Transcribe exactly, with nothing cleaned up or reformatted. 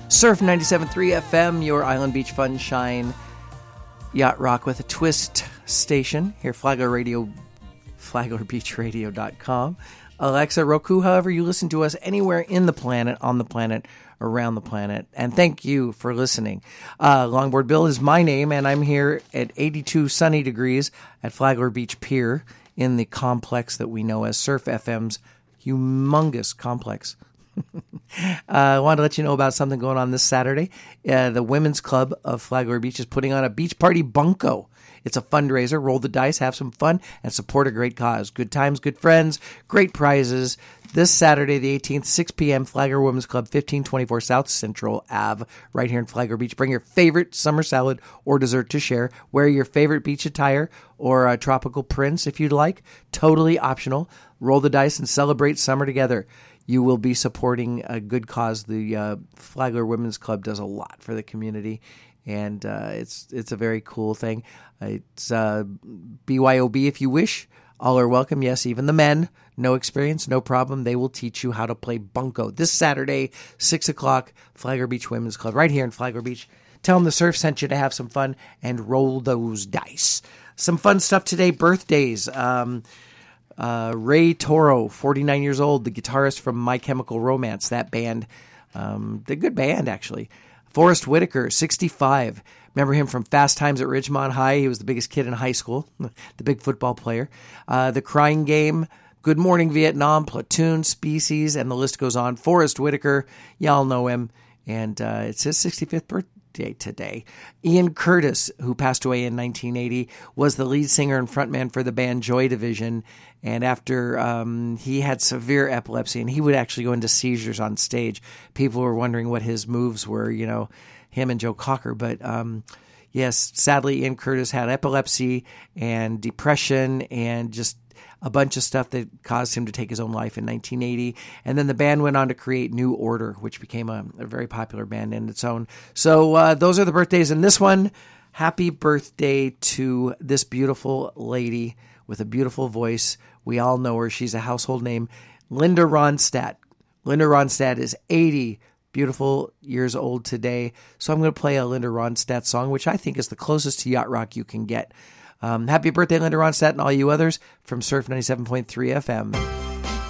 Surf ninety-seven point three F M, your Island Beach Fun Shine Yacht Rock with a Twist station. Here, Flagler Radio, flagler beach radio dot com. Alexa, Roku, however you listen to us anywhere in the planet, on the planet, around the planet. And thank you for listening. Uh, Longboard Bill is my name, and I'm here at eighty-two sunny degrees at Flagler Beach Pier in the complex that we know as Surf F M's humongous complex. uh, I wanted to let you know about something going on this Saturday. Uh, the Women's Club of Flagler Beach is putting on a beach party bunko. It's a fundraiser. Roll the dice, have some fun, and support a great cause. Good times, good friends, great prizes. This Saturday, the eighteenth, six p.m., Flagler Women's Club, fifteen twenty-four South Central Ave, right here in Flagler Beach. Bring your favorite summer salad or dessert to share. Wear your favorite beach attire or uh, tropical prints if you'd like. Totally optional. Roll the dice and celebrate summer together. You will be supporting a good cause. The uh, Flagler Women's Club does a lot for the community, and uh, it's it's a very cool thing. It's uh, B Y O B if you wish. All are welcome. Yes, even the men. No experience, no problem. They will teach you how to play bunko. This Saturday, six o'clock, Flagler Beach Women's Club, right here in Flagler Beach. Tell them the surf sent you to have some fun and roll those dice. Some fun stuff today. Birthdays. Um... Uh, Ray Toro, forty-nine years old, the guitarist from My Chemical Romance, that band. Um, the good band, actually. Forrest Whitaker, sixty-five. Remember him from Fast Times at Ridgemont High? He was the biggest kid in high school, the big football player. Uh, the Crying Game, Good Morning Vietnam, Platoon, Species, and the list goes on. Forrest Whitaker, y'all know him, and uh, it's his sixty-fifth birthday today. Ian Curtis, who passed away in nineteen eighty, was the lead singer and frontman for the band Joy Division. And after um, he had severe epilepsy, and he would actually go into seizures on stage. People were wondering what his moves were, you know, him and Joe Cocker. But um, yes, sadly, Ian Curtis had epilepsy and depression and just a bunch of stuff that caused him to take his own life in nineteen eighty. And then the band went on to create New Order, which became a, a very popular band in its own. So uh, those are the birthdays in this one. Happy birthday to this beautiful lady with a beautiful voice. We all know her. She's a household name. Linda Ronstadt. Linda Ronstadt is eighty beautiful years old today. So I'm going to play a Linda Ronstadt song, which I think is the closest to yacht rock you can get. Um, happy birthday, Linda Ronstadt, and all you others from Surf ninety-seven point three F M.